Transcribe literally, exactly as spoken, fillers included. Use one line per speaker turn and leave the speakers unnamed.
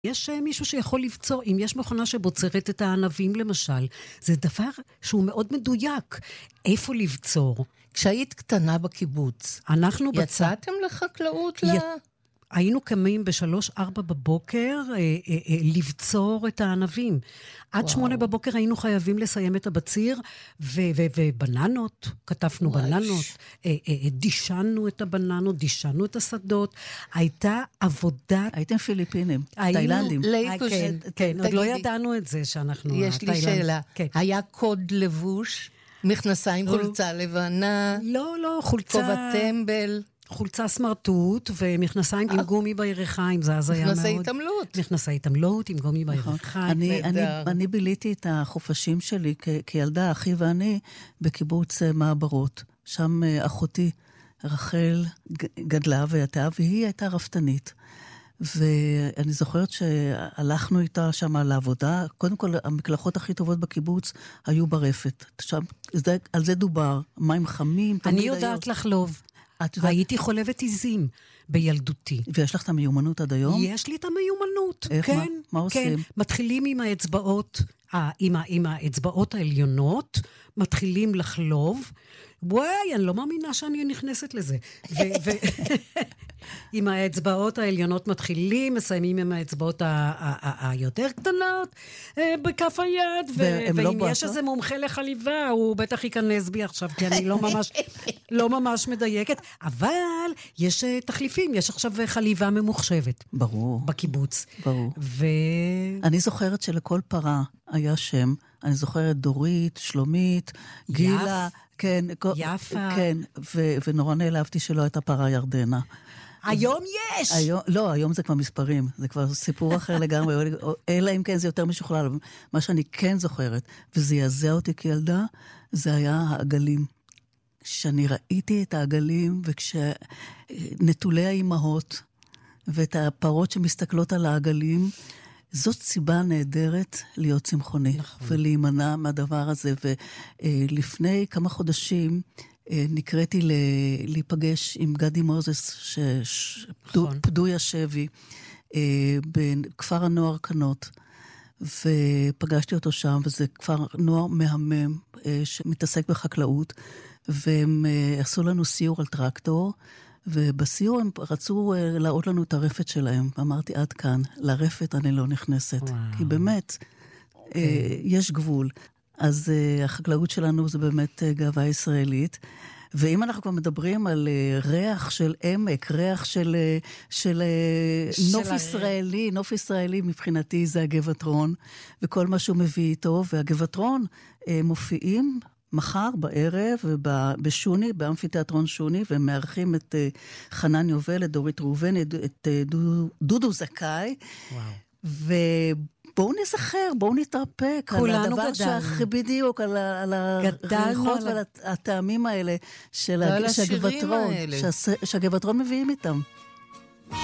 יש מישהו שיכול לבצור, אם יש מכונה שבוצרת את הענבים למשל, זה דבר שהוא מאוד מדויק. איפה לבצור?
כשהיית קטנה בקיבוץ,
אנחנו
יצאתם בצ... לחקלאות? י... ל...
היינו קמים בשלוש ארבע בבוקר אה, אה, אה, לבצור את הענבים. עד שמונה בבוקר היינו חייבים לסיים את הבציר, ו- ו- ובננות, כתפנו וואש. בננות, אה, אה, דישנו את הבננות, דישנו את השדות. הייתה עבודה...
הייתם פיליפינים,
היינו,
תאילנדים.
כן, כן, כן עוד לא ידענו את זה שאנחנו...
יש לי שאלה, כן. היה קוד לבוש, מכנסיים חולצה לבנה,
לא, לא, חולצה...
כובע טמבל...
חולצה סמרטוט ומכנסיים עם גומי בירכיים, זה אז היה מאוד...
מכנסי התעמלות.
מכנסי התעמלות עם גומי בירכיים.
אני ביליתי את החופשים שלי כילדה, אחי ואני, בקיבוץ מעברות. שם אחותי רחל גדלה והייתה, והיא הייתה רפתנית. ואני זוכרת שהלכנו איתה שם לעבודה. קודם כל, המקלחות הכי טובות בקיבוץ היו ברפת. שם, על זה דובר, מים חמים.
אני יודעת לחלוב. הייתי חולבת עיזים בילדותי.
ויש לך את המיומנות עד היום?
יש לי את המיומנות,
איך,
כן.
מה, מה עושים?
כן. מתחילים עם האצבעות, עם, עם האצבעות העליונות, מתחילים לחלוב. וואי, אני לא מאמינה שאני נכנסת לזה. ו- ו- עם האצבעות העליונות מתחילים, מסיימים עם האצבעות היותר קטנות, בכף היד, ואם יש איזה מומחה לחליבה, הוא בטח ייכנס בי עכשיו, כי אני לא ממש, לא ממש מדייקת, אבל יש תחליפים, יש עכשיו חליבה ממוחשבת.
ברור.
בקיבוץ.
ברור.
ו...
אני זוכרת שלכל פרה היה שם, אני זוכרת דורית, שלומית, גילה, כן,
יפה.
כן, ו- ונורא נעלבתי שלא הייתה פרה ירדנה.
היום יש!
היום, לא, היום זה כבר מספרים, זה כבר סיפור אחר לגמרי, אלא אם כן זה יותר משוכלל. מה שאני כן זוכרת, וזה יעזע אותי כילדה, זה היה העגלים. כשאני ראיתי את העגלים, וכשנטולי האימהות, ואת הפרות שמסתכלות על העגלים, זאת סיבה נהדרת להיות צמחוני, נכון. ולהימנע מהדבר הזה. ולפני כמה חודשים נקראתי להיפגש עם גדי מוזס, שפדוי השבי, בכפר הנוער קנות, ופגשתי אותו שם, וזה כפר נוער מהמם, שמתעסק בחקלאות, והם עשו לנו סיור על טרקטור, ובסיור הם רצו להראות לנו את הרפת שלהם. אמרתי, עד כאן, לרפת אני לא נכנסת. וואו. כי באמת, okay. יש גבול. אז החקלאות שלנו זה באמת גאווה ישראלית. ואם אנחנו כבר מדברים על ריח של עמק, ריח של, של, של נוף ישראלי, נוף ישראלי מבחינתי זה הגבעתרון, וכל מה שהוא מביא איתו, והגבעתרון מופיעים מחר בערב בשוני, באמפיתיאטרון שוני, והם מארחים את חנן יובל, את דורית ראובן, את דודו זכאי. וואו. ובואו נזכר, בואו נתרפק.
כולנו
על הדבר שהכי בדיוק, על, על הריחות ועל הטעמים האלה של הגבעתרון, שהגבעתרון מביאים איתם.